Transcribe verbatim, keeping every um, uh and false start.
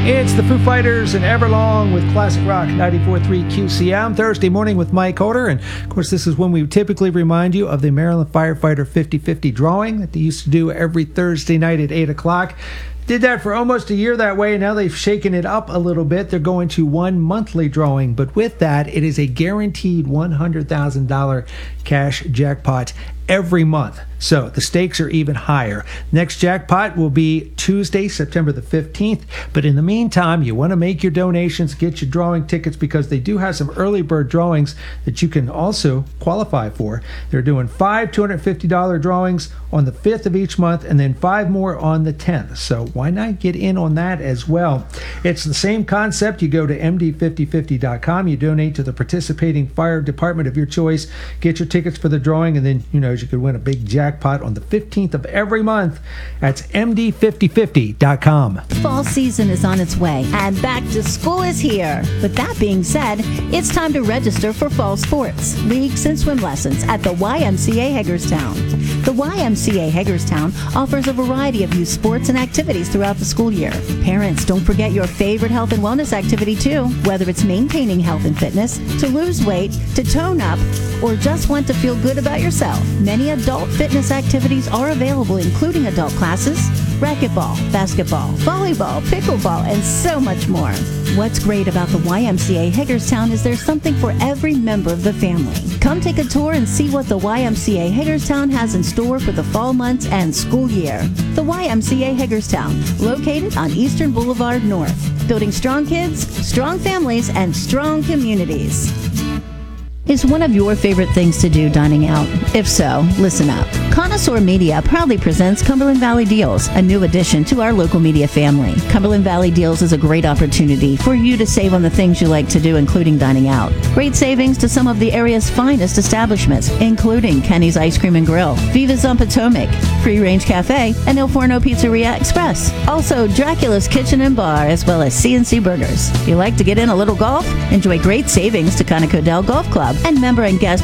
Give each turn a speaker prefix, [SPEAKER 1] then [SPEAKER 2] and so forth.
[SPEAKER 1] It's the Foo Fighters and Everlong with Classic Rock ninety-four point three Q C M. Thursday morning with Mike Holder. And, of course, this is when we typically remind you of the Maryland Firefighter fifty fifty drawing that they used to do every Thursday night at eight o'clock. Did that for almost a year that way, and now they've shaken it up a little bit. They're going to one monthly drawing, but with that, it is a guaranteed one hundred thousand dollars cash jackpot every month. So the stakes are even higher. Next jackpot will be Tuesday, September the fifteenth. But in the meantime, you want to make your donations, get your drawing tickets, because they do have some early bird drawings that you can also qualify for. They're doing five two hundred fifty dollars drawings on the fifth of each month, and then five more on the tenth. So why not get in on that as well? It's the same concept. You go to M D fifty fifty dot com, you donate to the participating fire department of your choice, get your tickets for the drawing, and then, you know, you could win a big jackpot on the fifteenth of every month. That's M D fifty fifty dot com.
[SPEAKER 2] Fall season is on its way, and back to school is here. With that being said, it's time to register for fall sports, leagues, and swim lessons at the Y M C A Hagerstown. The Y M C A Hagerstown offers a variety of youth sports and activities throughout the school year. Parents, don't forget your favorite health and wellness activity too, whether it's maintaining health and fitness, to lose weight, to tone up, or just want to feel good about yourself. Many adult fitness activities are available, including adult classes, racquetball, basketball, volleyball, pickleball, and so much more. What's great about the Y M C A Hagerstown is there's something for every member of the family. Come take a tour and see what the Y M C A Hagerstown has in store for the fall months and school year. The Y M C A Hagerstown, located on Eastern Boulevard North, building strong kids, strong families, and strong communities. Is one of your favorite things to do dining out? If so, listen up. Connoisseur Media proudly presents Cumberland Valley Deals, a new addition to our local media family. Cumberland Valley Deals is a great opportunity for you to save on the things you like to do, including dining out. Great savings to some of the area's finest establishments, including Kenny's Ice Cream and Grill, Viva's on Potomac, Free Range Cafe, and Il Forno Pizzeria Express. Also, Dracula's Kitchen and Bar, as well as C and C Burgers. If you like to get in a little golf, enjoy great savings to Conoco Dell Golf Club and member and guest